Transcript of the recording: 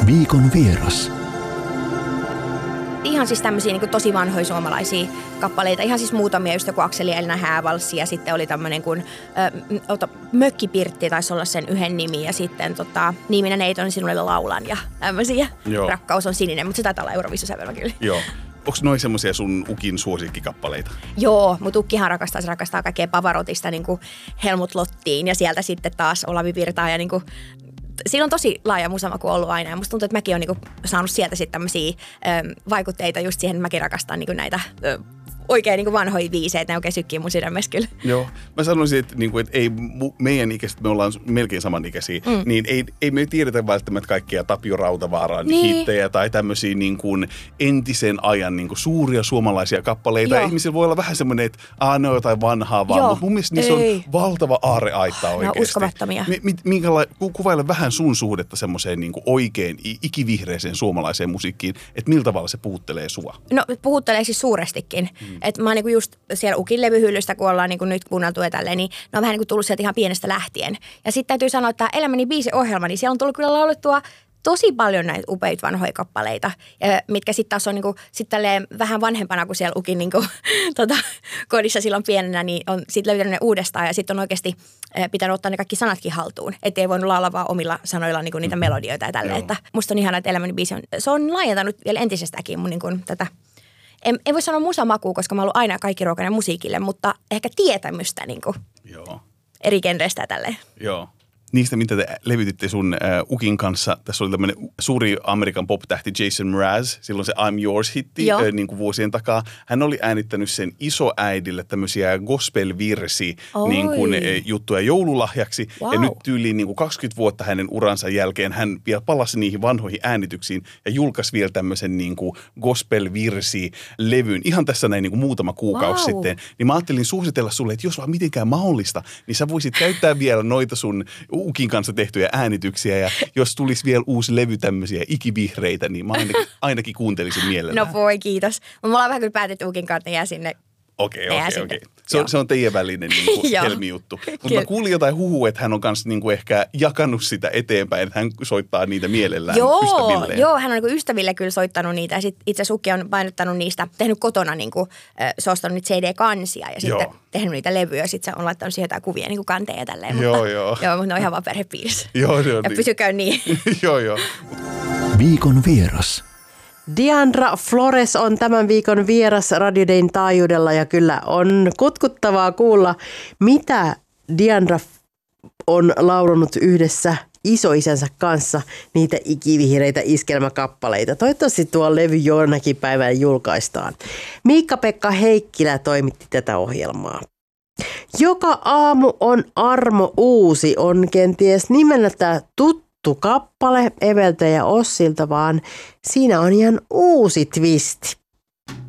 Viikon vieras. Ihan siis tämmöisiä niin kuin tosi vanhoja suomalaisia kappaleita. Ihan siis muutamia, just joku Akseli ja Elina Häävalssi ja sitten oli tämmöinen kuin Mökkipirtti taisi olla sen yhden nimi ja sitten Niiminen neiton sinulle laulan ja tämmöisiä. Joo. Rakkaus on sininen, mutta se taitaa olla Euroviisusävelmä kyllä. Joo. Onko noi semmoisia sun Ukin suosikkikappaleita? Joo, mutta Ukkihan rakastaa kaikkea Pavarotista niin kuin Helmut Lottiin ja sieltä sitten taas Olavi Virtaa ja niin kuin siinä on tosi laaja musamaku ollut aina ja musta tuntuu, että mäkin olen niinku saanut sieltä sitten tämmöisiä vaikutteita just siihen, että mäkin rakastan niinku näitä oikein niinku vanhoja biisejä, ne oikein sykkii mun sydämessä kyllä. Joo, mä sanoisin, että, niinku, että ei meidän ikäiset, me ollaan melkein samanikäisiä, niin ei me tiedetä välttämättä kaikkia Tapio Rautavaaran hittejä tai tämmöisiä niinku entisen ajan niinku suuria suomalaisia kappaleita. Ja ihmisillä voi olla vähän semmoinen, että ne on jotain vanhaa vaan, mutta mun mielestä niissä on valtava aarreaitta oikeasti. No uskomattomia. Kuvaile vähän sun suhdetta semmoiseen niinku oikein ikivihreeseen suomalaiseen musiikkiin, että millä tavalla se puhuttelee sua? No puhuttelee siis suurestikin. Että mä oon niinku just siellä Ukin levyhyllystä, kun ollaan niinku nyt kuunneltu ja tälleen, niin ne on vähän niinku tullut sieltä ihan pienestä lähtien. Ja sitten täytyy sanoa, että Elämäni biisiohjelma, niin siellä on tullut kyllä laulettua tosi paljon näitä upeita vanhoja kappaleita, mitkä sitten taas on niinku, vähän vanhempana kuin siellä Ukin niinku, kodissa silloin pienenä, niin on sitten löytänyt ne uudestaan ja sitten on oikeasti pitänyt ottaa ne kaikki sanatkin haltuun. Että ei voinut laulaa vaan omilla sanoilla niinku niitä melodioita ja tälleen. Että musta on ihana, että Elämäni biisi se on laajentanut vielä entisestäänkin mun niinku tätä. En voi sanoa musamakua, koska mä oon ollut aina kaikkiruokainen musiikille, mutta ehkä tietämystä niin kuin eri genreistä ja tälleen. Joo. Niistä, mitä te levytitte sun Ukin kanssa, tässä oli tämmöinen suuri Amerikan pop-tähti Jason Mraz, silloin se I'm Yours-hitti niin kuin vuosien takaa. Hän oli äänittänyt sen isoäidille tämmöisiä gospel-virsi niin kuin, juttuja joululahjaksi. Wow. Ja nyt tyyliin niin kuin 20 vuotta hänen uransa jälkeen hän vielä palasi niihin vanhoihin äänityksiin ja julkaisi vielä tämmöisen niin kuin gospel-virsi-levyn. Ihan tässä näin niin kuin muutama kuukausi sitten. Niin mä ajattelin suositella sulle, että jos vaan mitenkään mahdollista, niin sä voisit käyttää vielä noita sun Ukin kanssa tehtyjä äänityksiä ja jos tulisi vielä uusi levy tämmöisiä ikivihreitä, niin mä ainakin kuuntelisin mielellään. No voi, kiitos. Mutta me ollaan vähän kyllä päätetty Ukin kanssa, ne jää sinne. Okei. Se on teidän välinen niin helmijuttu. Mutta mä kuulin jotain huhua, että hän on kanssa niin kuin ehkä jakanut sitä eteenpäin, että hän soittaa niitä mielellään ystävilleen. Joo, hän on niin ystäville kyllä soittanut niitä. Ja sit itse asiassa Ukki on painottanut niistä, tehnyt kotona, niin kuin, se on ostanut niitä CD-kansia ja sitten tehnyt niitä levyjä. Sitten se on laittanut siihen jotain kuvia niin kuin kanteen ja tälleen. Joo, mutta ne on ihan vaan perhepiirissä. Joo. Ja pysykää niin. Joo. Viikon vieras. Diandra Flores on tämän viikon vieras Radio Dayn taajuudella ja kyllä on kutkuttavaa kuulla, mitä Diandra on laulanut yhdessä isoisänsä kanssa niitä ikivihreitä iskelmäkappaleita. Toivottavasti tuo levy jonakin päivänä julkaistaan. Miikka-Pekka Heikkilä toimitti tätä ohjelmaa. Joka aamu on armo uusi, on kenties nimeltä tuttu kappale Eveltä ja Ossilta, vaan siinä on ihan uusi twisti.